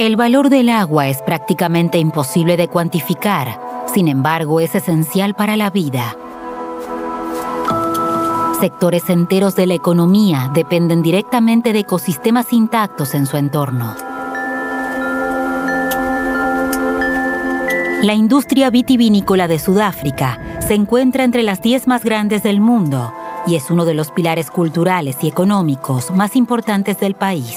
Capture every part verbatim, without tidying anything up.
El valor del agua es prácticamente imposible de cuantificar, sin embargo, es esencial para la vida. Sectores enteros de la economía dependen directamente de ecosistemas intactos en su entorno. La industria vitivinícola de Sudáfrica se encuentra entre las diez más grandes del mundo y es uno de los pilares culturales y económicos más importantes del país.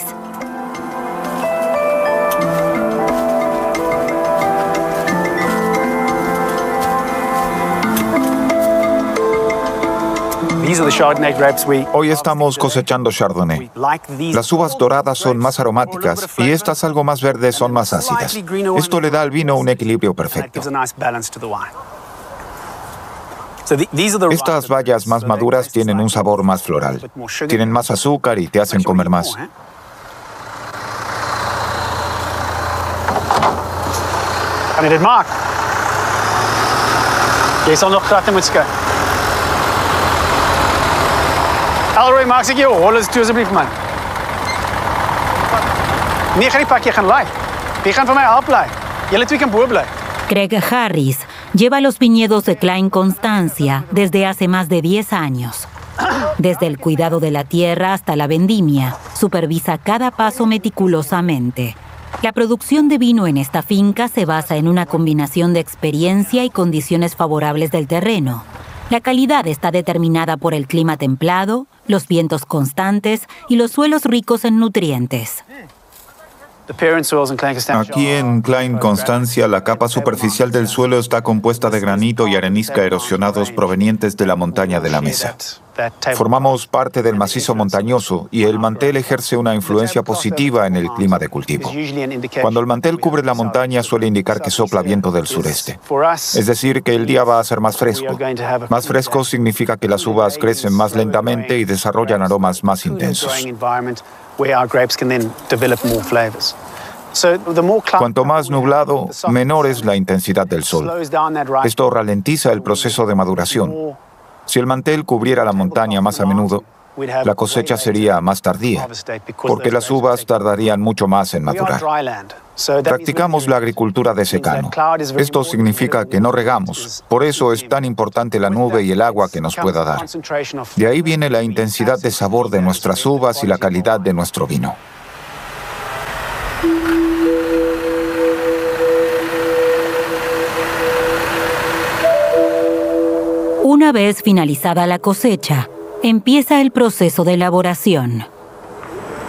Hoy estamos cosechando Chardonnay. Las uvas doradas son más aromáticas y estas algo más verdes son más ácidas. Esto le da al vino un equilibrio perfecto. Estas bayas más maduras tienen un sabor más floral. Tienen más azúcar y te hacen comer más. Alroy, maak ek jou hol is toe asseblief man. Nee, gaan nie pak jy gaan lei. Jy gaan vir my help lei. Julle twee kan bo bly. Craig Harris lleva los viñedos de Klein Constancia desde hace más de diez años. Desde el cuidado de la tierra hasta la vendimia, supervisa cada paso meticulosamente. La producción de vino en esta finca se basa en una combinación de experiencia y condiciones favorables del terreno. La calidad está determinada por el clima templado, los vientos constantes y los suelos ricos en nutrientes. Aquí en Klein Constancia, la capa superficial del suelo está compuesta de granito y arenisca erosionados provenientes de la montaña de la Mesa. Formamos parte del macizo montañoso y el mantel ejerce una influencia positiva en el clima de cultivo. Cuando el mantel cubre la montaña suele indicar que sopla viento del sureste. Es decir, que el día va a ser más fresco. Más fresco significa que las uvas crecen más lentamente y desarrollan aromas más intensos. Cuanto más nublado, menor es la intensidad del sol. Esto ralentiza el proceso de maduración. Si el mantel cubriera la montaña más a menudo, la cosecha sería más tardía, porque las uvas tardarían mucho más en madurar. Practicamos la agricultura de secano. Esto significa que no regamos. Por eso es tan importante la nube y el agua que nos pueda dar. De ahí viene la intensidad de sabor de nuestras uvas y la calidad de nuestro vino. Una vez finalizada la cosecha, empieza el proceso de elaboración.